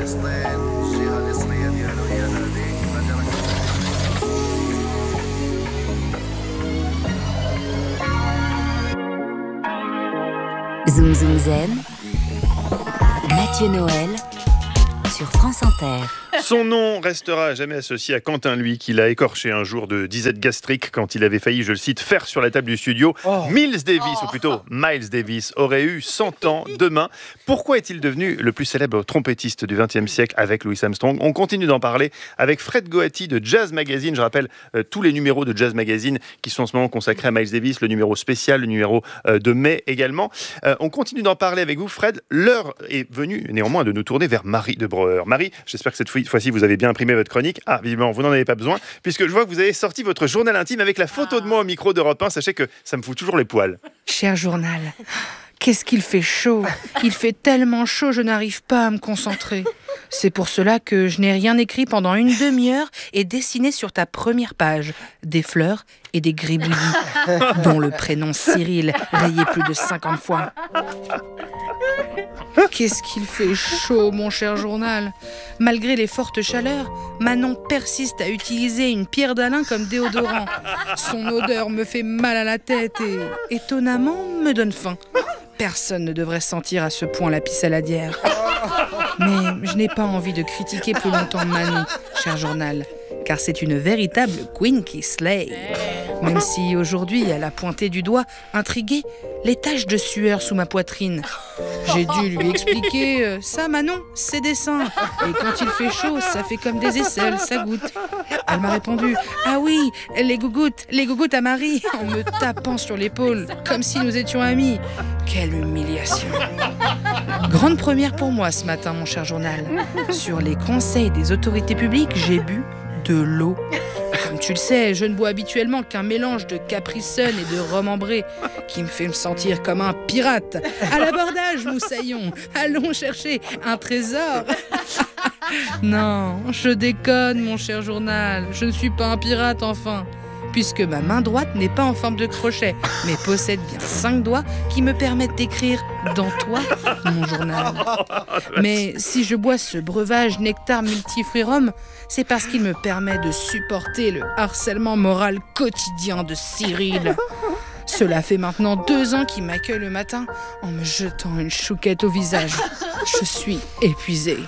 Zoom Zoom Zen, Mathieu Noël sur France Inter. Son nom restera à jamais associé à Quentin, lui, qu'il a écorché un jour de disette gastrique quand il avait failli, je le cite, faire sur la table du studio. Miles Davis, ou plutôt Miles Davis, aurait eu 100 ans demain. Pourquoi est-il devenu le plus célèbre trompettiste du XXe siècle avec Louis Armstrong ? On continue d'en parler avec Fred Goati de Jazz Magazine. Je rappelle tous les numéros de Jazz Magazine qui sont en ce moment consacrés à Miles Davis, le numéro spécial, le numéro de mai également. On continue d'en parler avec vous, Fred. L'heure est venue néanmoins de nous tourner vers Marie de Breuer. Marie, j'espère que cette fois-ci vous avez bien imprimé votre chronique. Ah, visiblement, vous n'en avez pas besoin, puisque je vois que vous avez sorti votre journal intime avec la photo de moi au micro d'Europe 1. Sachez que ça me fout toujours les poils. Cher journal, qu'est-ce qu'il fait chaud. Il fait tellement chaud, je n'arrive pas à me concentrer. C'est pour cela que je n'ai rien écrit pendant une demi-heure et dessiné sur ta première page des fleurs et des gribouillis, dont le prénom Cyril rayé plus de 50 fois. Qu'est-ce qu'il fait chaud, mon cher journal. Malgré les fortes chaleurs, Manon persiste à utiliser une pierre d'Alain comme déodorant. Son odeur me fait mal à la tête et, étonnamment, me donne faim. Personne ne devrait sentir à ce point la pissaladière. Mais je n'ai pas envie de critiquer plus longtemps Manon, cher journal, car c'est une véritable Queen qui slay. Même si aujourd'hui elle a pointé du doigt, intriguée, les taches de sueur sous ma poitrine. J'ai dû lui expliquer ça Manon, c'est des seins. Et quand il fait chaud, ça fait comme des aisselles, ça goûte. Elle m'a répondu ah oui, les gougouttes à Marie, en me tapant sur l'épaule, comme si nous étions amis. Quelle humiliation. Grande première pour moi ce matin, mon cher journal. Sur les conseils des autorités publiques, j'ai bu de l'eau. Comme tu le sais, je ne bois habituellement qu'un mélange de Capri Sun et de rhum ambré qui me fait me sentir comme un pirate. À l'abordage, moussaillon. Allons chercher un trésor. Non, je déconne, mon cher journal. Je ne suis pas un pirate, enfin. Puisque ma main droite n'est pas en forme de crochet, mais possède bien 5 doigts qui me permettent d'écrire dans toi, mon journal. Mais si je bois ce breuvage nectar multifruits rhum, c'est parce qu'il me permet de supporter le harcèlement moral quotidien de Cyril. Cela fait maintenant 2 ans qu'il m'accueille le matin en me jetant une chouquette au visage. Je suis épuisée.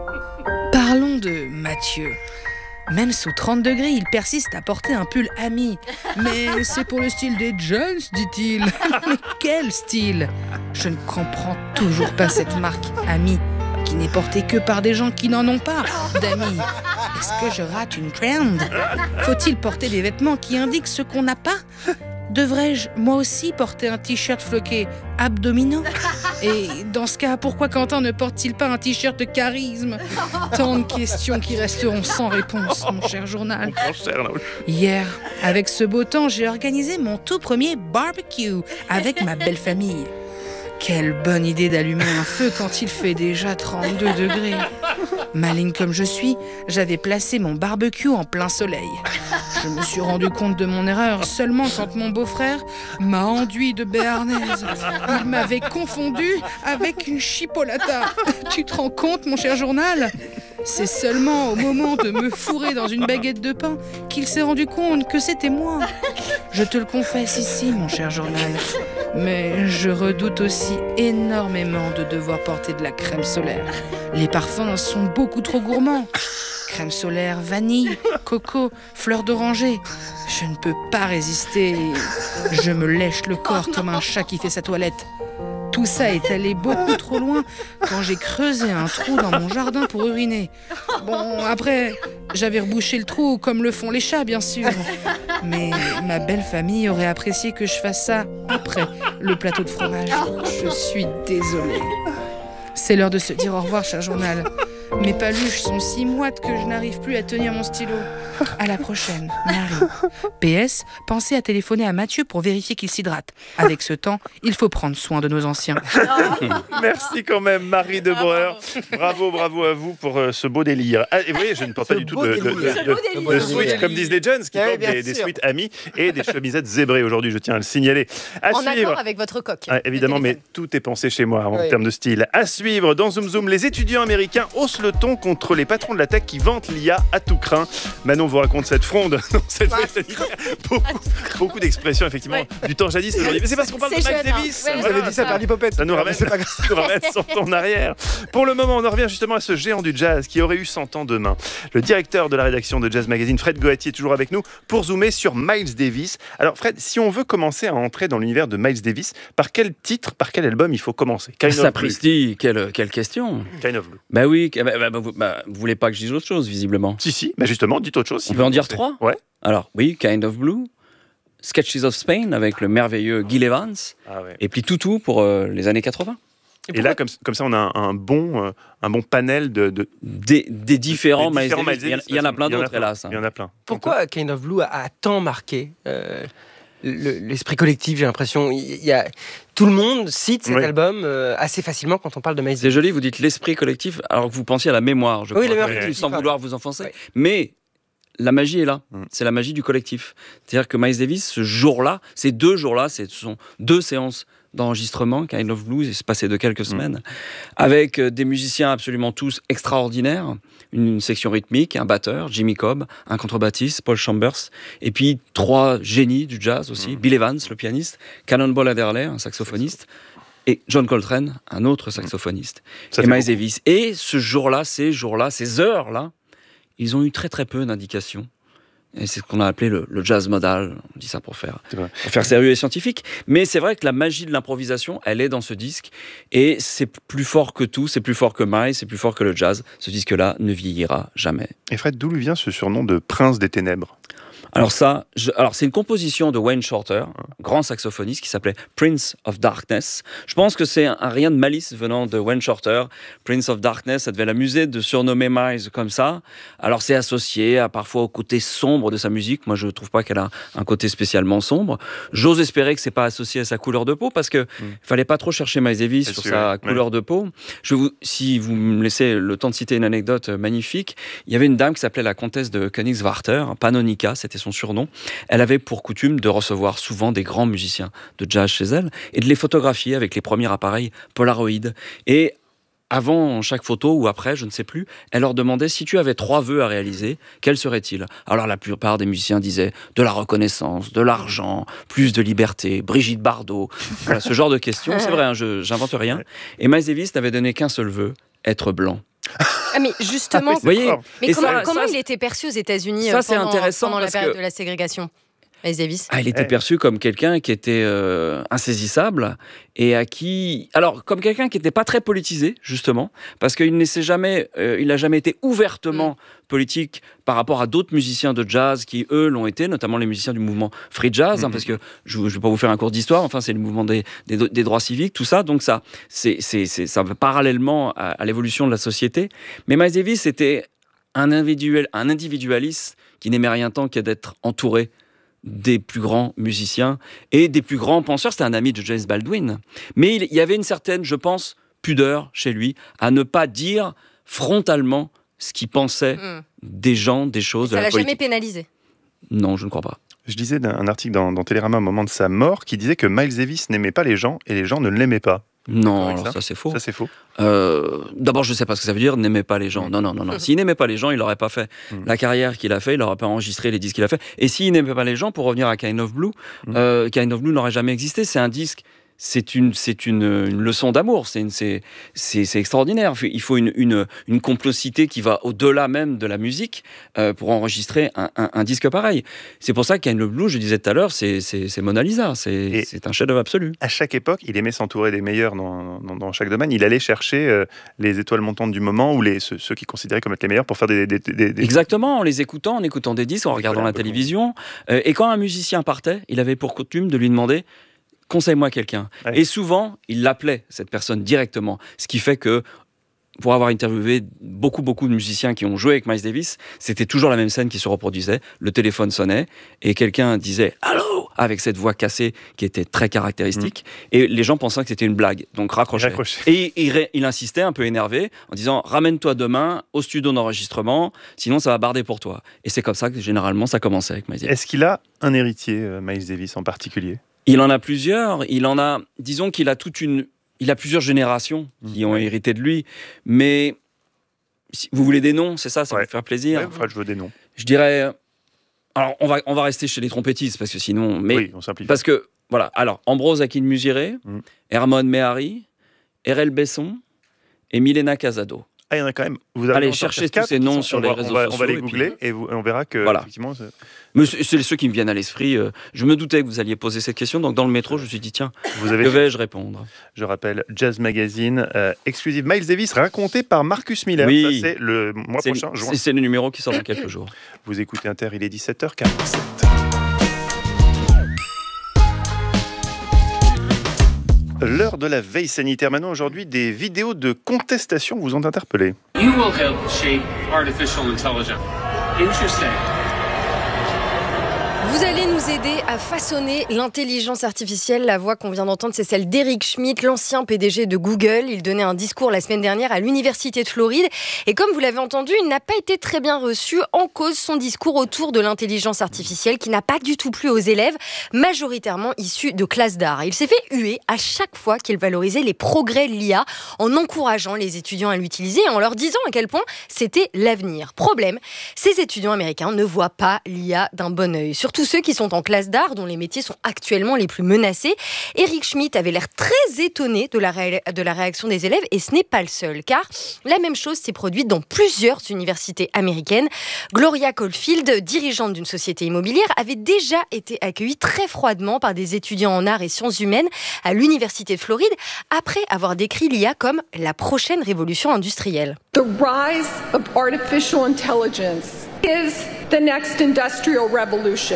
Parlons de Mathieu. Même sous 30 degrés, il persiste à porter un pull Ami. Mais c'est pour le style des Jones, dit-il. Mais quel style ? Je ne comprends toujours pas cette marque Ami, qui n'est portée que par des gens qui n'en ont pas d'amis. Est-ce que je rate une trend ? Faut-il porter des vêtements qui indiquent ce qu'on n'a pas ? Devrais-je, moi aussi, porter un t-shirt floqué abdominaux ? Et dans ce cas, pourquoi Quentin ne porte-t-il pas un t-shirt de charisme ? Tant de questions qui resteront sans réponse, mon cher journal. Hier, avec ce beau temps, j'ai organisé mon tout premier barbecue avec ma belle famille. Quelle bonne idée d'allumer un feu quand il fait déjà 32 degrés. Maligne comme je suis, j'avais placé mon barbecue en plein soleil. Je me suis rendu compte de mon erreur seulement quand mon beau-frère m'a enduit de béarnaise. Il m'avait confondu avec une chipolata. Tu te rends compte, mon cher journal ? C'est seulement au moment de me fourrer dans une baguette de pain qu'il s'est rendu compte que c'était moi. Je te le confesse ici, mon cher journal. Mais je redoute aussi énormément de devoir porter de la crème solaire. Les parfums sont beaucoup trop gourmands. Crème solaire, vanille, coco, fleur d'oranger. Je ne peux pas résister. Je me lèche le corps comme un chat qui fait sa toilette. Tout ça est allé beaucoup trop loin quand j'ai creusé un trou dans mon jardin pour uriner. Bon, après, j'avais rebouché le trou comme le font les chats, bien sûr. Mais ma belle famille aurait apprécié que je fasse ça après le plateau de fromage. Je suis désolée. C'est l'heure de se dire au revoir, cher journal. Mes paluches sont si moites que je n'arrive plus à tenir mon stylo. À la prochaine, Marie. PS, pensez à téléphoner à Mathieu pour vérifier qu'il s'hydrate. Avec ce temps, il faut prendre soin de nos anciens. Merci quand même, Marie de Breuer. Bravo à vous pour ce beau délire. Ah, et vous voyez, je ne porte pas du tout de sweat, comme disent les Jones, qui portent des sweats Amis et des chemisettes zébrées aujourd'hui, je tiens à le signaler. En accord avec votre coque. Ah, évidemment, mais tout est pensé chez moi en termes de style. À suivre dans Zoom Zoom, les étudiants américains haussent le ton contre les patrons de la tech qui vantent l'IA à tout crin. Manon vous raconte cette fronde dans cette fête beaucoup d'expressions, effectivement, du temps jadis aujourd'hui. Mais c'est parce qu'on parle de Miles Davis. Ouais, Vous avez dit ça par l'hypopète. Ça nous ramène 100 ans en arrière. Pour le moment, on en revient justement à ce géant du jazz qui aurait eu 100 ans demain. Le directeur de la rédaction de Jazz Magazine, Fred Goati, est toujours avec nous pour zoomer sur Miles Davis. Alors Fred, si on veut commencer à entrer dans l'univers de Miles Davis, par quel titre, par quel album il faut commencer? Sapristi, quelle question. Kind of Blue. Bah oui, vous voulez pas que je dise autre chose, visiblement. Si, mais justement, dites autre chose. On peut en dire 3 ? Ouais. Alors, oui, Kind of Blue, Sketches of Spain avec le merveilleux Gil Evans, et puis Toutou pour les années 80. Et là, comme ça, on a un bon panel des différents Miles différents Davis. Miles Davis. Il y en a plein d'autres, hélas. Il y en a plein. Pourquoi Kind of Blue a tant marqué l'esprit collectif, j'ai l'impression. Tout le monde cite cet album assez facilement quand on parle de Miles Davis. C'est joli, vous dites l'esprit collectif, alors que vous pensiez à la mémoire, je crois. Oui, la mémoire, sans vouloir vous enfoncer. Ouais. Mais la magie est là. C'est la magie du collectif. C'est-à-dire que Miles Davis, ce jour-là, ces 2 jours-là, ce sont 2 séances d'enregistrement, Kind of Blues, il se passait de quelques semaines, avec des musiciens absolument tous extraordinaires, une section rythmique, un batteur, Jimmy Cobb, un contrebassiste, Paul Chambers, et puis 3 génies du jazz aussi, Bill Evans, le pianiste, Cannonball Adderley, un saxophoniste, et John Coltrane, un autre saxophoniste, et Miles Davis. Et ce jour-là, ces heures-là, ils ont eu très très peu d'indications. Et c'est ce qu'on a appelé le jazz modal. On dit ça pour faire sérieux et scientifique. Mais c'est vrai que la magie de l'improvisation, elle est dans ce disque. Et c'est plus fort que tout, c'est plus fort que Miles, c'est plus fort que le jazz. Ce disque-là ne vieillira jamais. Et Fred, d'où lui vient ce surnom de Prince des Ténèbres ? Alors c'est une composition de Wayne Shorter, grand saxophoniste, qui s'appelait Prince of Darkness. Je pense que c'est un rien de malice venant de Wayne Shorter. Prince of Darkness, ça devait l'amuser de surnommer Miles comme ça. Alors c'est associé parfois au côté sombre de sa musique. Moi je ne trouve pas qu'elle a un côté spécialement sombre. J'ose espérer que c'est pas associé à sa couleur de peau, parce que fallait pas trop chercher Miles Davis sur sa couleur de peau. Si vous me laissez le temps de citer une anecdote magnifique, il y avait une dame qui s'appelait la comtesse de Königswarter, Panonica, c'était son surnom. Elle avait pour coutume de recevoir souvent des grands musiciens de jazz chez elle et de les photographier avec les premiers appareils Polaroid. Et avant chaque photo ou après, je ne sais plus, elle leur demandait si tu avais 3 vœux à réaliser, quels seraient-ils? Alors la plupart des musiciens disaient de la reconnaissance, de l'argent, plus de liberté, Brigitte Bardot, voilà, ce genre de questions. C'est vrai, j'invente rien. Et Miles Davis n'avait donné qu'un seul vœu, être blanc. Ah mais justement, vous voyez, mais comment il était perçu aux États-Unis pendant la période de la ségrégation, Miles Davis? Il était perçu comme quelqu'un qui était insaisissable et à qui, alors comme quelqu'un qui n'était pas très politisé justement, parce qu'il n'a jamais été ouvertement politique par rapport à d'autres musiciens de jazz qui eux l'ont été, notamment les musiciens du mouvement free jazz, parce que je ne vais pas vous faire un cours d'histoire, enfin c'est le mouvement des droits civiques, tout ça, donc ça va parallèlement à l'évolution de la société. Mais Miles Davis était un individualiste qui n'aimait rien tant que d'être entouré des plus grands musiciens et des plus grands penseurs. C'était un ami de James Baldwin. Mais il y avait une certaine, je pense, pudeur chez lui à ne pas dire frontalement ce qu'il pensait des gens, des choses, de la politique. Ça l'a jamais pénalisé? Non, je ne crois pas. Je lisais un article dans Télérama au moment de sa mort qui disait que Miles Davis n'aimait pas les gens et les gens ne l'aimaient pas. Non, alors ça c'est faux. Ça c'est faux. D'abord, je ne sais pas ce que ça veut dire, n'aimait pas les gens. Non. S'il n'aimait pas les gens, il n'aurait pas fait la carrière qu'il a fait, il n'aurait pas enregistré les disques qu'il a fait. Et s'il n'aimait pas les gens, pour revenir à Kind of Blue, Kind of Blue n'aurait jamais existé. C'est un disque, c'est une leçon d'amour, c'est extraordinaire. Il faut une complexité qui va au-delà même de la musique pour enregistrer un disque pareil. C'est pour ça que Kind of Blue, je disais tout à l'heure, c'est Mona Lisa, c'est un chef-d'œuvre absolu. À chaque époque, il aimait s'entourer des meilleurs dans chaque domaine. Il allait chercher les étoiles montantes du moment ou ceux qu'il considérait comme être les meilleurs pour faire des... Exactement, en les écoutant, en écoutant des disques, en regardant la télévision. Et quand un musicien partait, il avait pour coutume de lui demander: conseille-moi quelqu'un. Ouais. Et souvent, il l'appelait, cette personne, directement. Ce qui fait que, pour avoir interviewé beaucoup de musiciens qui ont joué avec Miles Davis, c'était toujours la même scène qui se reproduisait. Le téléphone sonnait et quelqu'un disait « Allô !» avec cette voix cassée qui était très caractéristique. Et les gens pensaient que c'était une blague, donc raccrochaient. Et il insistait, un peu énervé, en disant « Ramène-toi demain au studio d'enregistrement, sinon ça va barder pour toi. » Et c'est comme ça que, généralement, ça commençait avec Miles Davis. Est-ce qu'il a un héritier, Miles Davis, en particulier ? Il en a plusieurs. Disons qu'il a plusieurs générations qui ont hérité de lui, mais si vous voulez des noms, c'est ça, ça va vous faire plaisir. Ouais, je veux des noms. Je dirais. Alors, on va rester chez les trompettistes parce que sinon. Mais, oui, on simplifie. Parce que, voilà. Alors, Ambrose Akin-Musiré, Hermone Mehari, R.L. Besson et Milena Casado. Ah, il y en a quand même. Allez, cherchez tous ces noms sur les réseaux sociaux. On va les googler et on verra que, effectivement... Mais c'est ceux qui me viennent à l'esprit. Je me doutais que vous alliez poser cette question, donc dans le métro, je me suis dit, tiens, que vais-je répondre ? Je rappelle, Jazz Magazine, exclusive Miles Davis, raconté par Marcus Miller. Oui. Ça, c'est le mois prochain. C'est le numéro qui sort dans quelques jours. Vous écoutez Inter, il est 17h47. L'heure de la veille sanitaire. Maintenant, aujourd'hui, des vidéos de contestation vous ont interpellé. You will help shape artificial intelligence. Interesting. Vous allez nous aider à façonner l'intelligence artificielle. La voix qu'on vient d'entendre, c'est celle d'Eric Schmidt, l'ancien PDG de Google. Il donnait un discours la semaine dernière à l'Université de Floride. Et comme vous l'avez entendu, il n'a pas été très bien reçu, en cause son discours autour de l'intelligence artificielle qui n'a pas du tout plu aux élèves, majoritairement issus de classes d'art. Il s'est fait huer à chaque fois qu'il valorisait les progrès de l'IA en encourageant les étudiants à l'utiliser et en leur disant à quel point c'était l'avenir. Problème, ces étudiants américains ne voient pas l'IA d'un bon œil. Surtout ceux qui sont en classe d'art, dont les métiers sont actuellement les plus menacés. Eric Schmidt avait l'air très étonné de la réaction des élèves, et ce n'est pas le seul, car la même chose s'est produite dans plusieurs universités américaines. Gloria Caulfield, dirigeante d'une société immobilière, avait déjà été accueillie très froidement par des étudiants en arts et sciences humaines à l'Université de Floride, après avoir décrit l'IA comme la prochaine révolution industrielle. The rise of artificial intelligence is the next industrial revolution.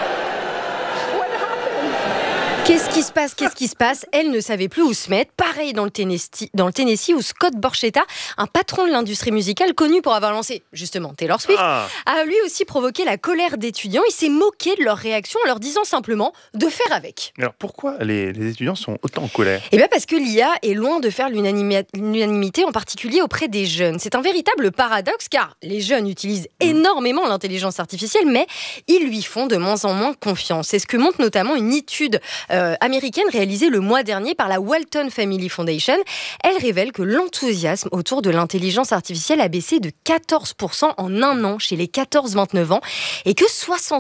Qu'est-ce qui se passe ? Elle ne savait plus où se mettre. Pareil dans le Tennessee où Scott Borchetta, un patron de l'industrie musicale connu pour avoir lancé justement Taylor Swift, a lui aussi provoqué la colère d'étudiants. Il s'est moqué de leur réaction en leur disant simplement de faire avec. Alors pourquoi les étudiants sont autant en colère ? Eh bien parce que l'IA est loin de faire l'unanimité, en particulier auprès des jeunes. C'est un véritable paradoxe, car les jeunes utilisent énormément l'intelligence artificielle, mais ils lui font de moins en moins confiance. C'est ce que montre notamment une étude américaine réalisée le mois dernier par la Walton Family Foundation. Elle révèle que l'enthousiasme autour de l'intelligence artificielle a baissé de 14% en un an chez les 14-29 ans, et que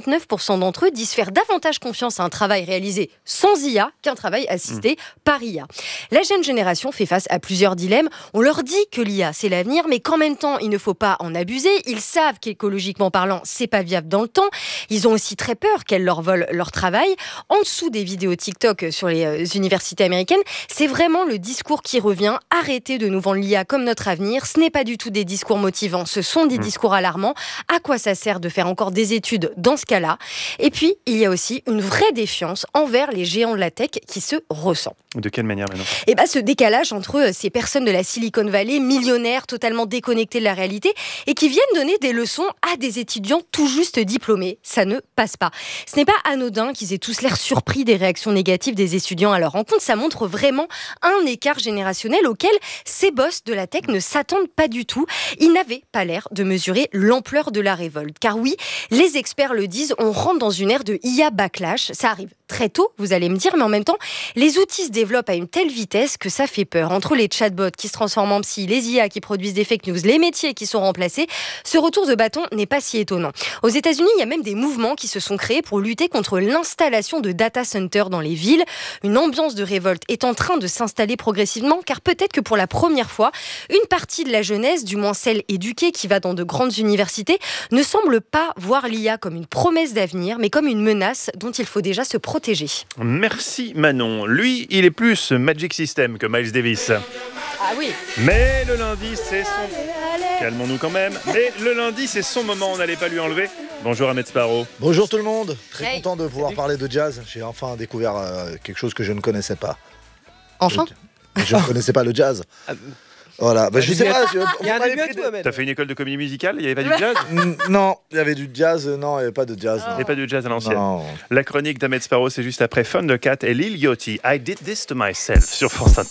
69% d'entre eux disent faire davantage confiance à un travail réalisé sans IA qu'un travail assisté par IA. La jeune génération fait face à plusieurs dilemmes. On leur dit que l'IA c'est l'avenir, mais qu'en même temps il ne faut pas en abuser. Ils savent qu'écologiquement parlant c'est pas viable dans le temps. Ils ont aussi très peur qu'elle leur vole leur travail. En dessous des vidéos TikTok sur les universités américaines, c'est vraiment le discours qui revient. Arrêtez de nous vendre l'IA comme notre avenir. Ce n'est pas du tout des discours motivants, ce sont des discours alarmants. À quoi ça sert de faire encore des études dans ce cas-là ? Et puis, il y a aussi une vraie défiance envers les géants de la tech qui se ressent. De quelle manière maintenant ? Eh bien, ce décalage entre ces personnes de la Silicon Valley, millionnaires, totalement déconnectées de la réalité, et qui viennent donner des leçons à des étudiants tout juste diplômés, ça ne passe pas. Ce n'est pas anodin qu'ils aient tous l'air surpris des réactions négatives des étudiants à leur rencontre. Ça montre vraiment un écart générationnel auquel ces boss de la tech ne s'attendent pas du tout. Ils n'avaient pas l'air de mesurer l'ampleur de la révolte. Car oui, les experts le disent, on rentre dans une ère de IA backlash. Ça arrive très tôt, vous allez me dire, mais en même temps, les outils se développent à une telle vitesse que ça fait peur. Entre les chatbots qui se transforment en psy, les IA qui produisent des fake news, les métiers qui sont remplacés, ce retour de bâton n'est pas si étonnant. Aux États-Unis, il y a même des mouvements qui se sont créés pour lutter contre l'installation de data centers dans les villes. Une ambiance de révolte est en train de s'installer progressivement, car peut-être que pour la première fois, une partie de la jeunesse, du moins celle éduquée qui va dans de grandes universités, ne semble pas voir l'IA comme une promesse d'avenir, mais comme une menace dont il faut déjà se protéger. Merci Manon. Lui, il est plus Magic System que Miles Davis. Ah oui. Mais le lundi, c'est son... Calmons-nous quand même. Mais le lundi, c'est son moment, on n'allait pas lui enlever. Bonjour Ahmed Sparrow. Bonjour tout le monde. Très content de pouvoir parler de jazz. J'ai enfin découvert quelque chose que je ne connaissais pas. Enfin ? Je ne connaissais pas le jazz. Voilà, je sais pas. T'as fait une école de comédie musicale, il n'y avait pas du jazz ? Non, il y avait du jazz, non, il n'y avait pas de jazz. Il n'y avait pas de jazz à l'ancienne. Non. La chronique d'Ahmed Sparrow, c'est juste après Thundercat et Lil Yachty. I Did This to Myself sur France Inter.